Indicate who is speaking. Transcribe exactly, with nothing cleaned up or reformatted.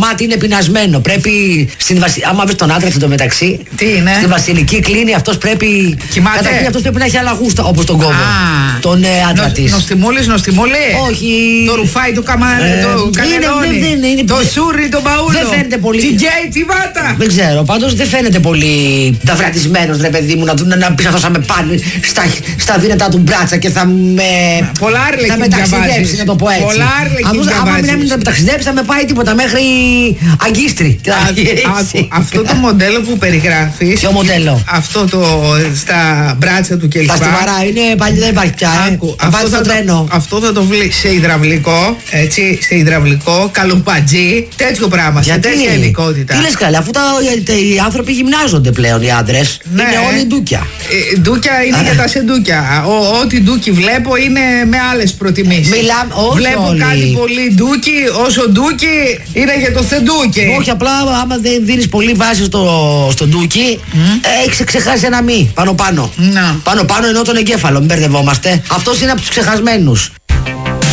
Speaker 1: μάτι είναι πεινασμένο. Πρέπει. Στην βασι... Άμα βρει τον άντρα αυτό το μεταξύ.
Speaker 2: Τι είναι?
Speaker 1: Στη βασιλική κλείνει, αυτό πρέπει.
Speaker 2: Κοιμάται.
Speaker 1: Καταρχήν αυτό πρέπει να έχει αλλαγού όπω τον κόβο.
Speaker 2: Α,
Speaker 1: τον ε, άντρα
Speaker 2: νο,
Speaker 1: τη.
Speaker 2: Νοστιμούλη, νοστιμούλη.
Speaker 1: Όχι.
Speaker 2: Το ρουφάι, το καμάρι,
Speaker 1: Ε,
Speaker 2: το κανελόνι.
Speaker 1: είναι, είναι, είναι,
Speaker 2: το σούρι, το μπαούλο.
Speaker 1: Δεν φαίνεται πολύ.
Speaker 2: Την γκέι, τη βάτα.
Speaker 1: Δεν ξέρω, πάντως δεν φαίνεται πολύ ταυρατισμένος, ρε παιδί μου, να, να, να πεις αυτό θα με πάνε στα, στα δύνατα του μπράτσα και θα με.
Speaker 2: Πολλά άρλεκιν
Speaker 1: θα με ταξιδέψει, να το πω έτσι.
Speaker 2: Πολλά άρλεκιν
Speaker 1: άμα μην με ταξιδέψει, θα με πάει τίποτα μέχρι Αγκίστρι.
Speaker 2: Αυτό το μοντέλο που περιγράφεις.
Speaker 1: Ποιο μοντέλο?
Speaker 2: Αυτό το στα μπράτσα του κλπ.
Speaker 1: Τα στιβαρά είναι πάλι, δεν υπάρχει πια. Ε.
Speaker 2: Αυτό, θα το, αυτό θα το βρει σε υδραυλικό, έτσι, σε υδραυλικό, καλουπατζή, τέτοιο πράγμα, σε τέτοια υλικότητα.
Speaker 1: Τι λες καλά, αφού τα, οι άνθρωποι γυμνάζονται πλέον οι άντρες. Ναι. Είναι όλοι ντούκια.
Speaker 2: Ε, ντούκια είναι για τα σεντούκια. Ο, ό,τι ντούκι βλέπω είναι με άλλες προτιμήσεις.
Speaker 1: Μιλάμε, όχι
Speaker 2: βλέπω
Speaker 1: όλοι.
Speaker 2: κάτι πολύ ντούκι, όσο ντούκι είναι για το θεντούκι.
Speaker 1: Όχι, απλά άμα δεν δίνεις πολύ βάση στο, στο ντούκι, mm. ε, έχεις ξεχάσει ένα μη πάνω-πάνω.
Speaker 2: No.
Speaker 1: Πάνω-πάνω ενώ τον εγκέφαλο, μην μπερδευόμαστε. Αυτός είναι από τους ξεχασμένους.